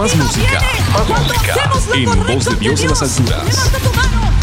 Más música. En Voz de Dios en las alturas. Levanta tu mano.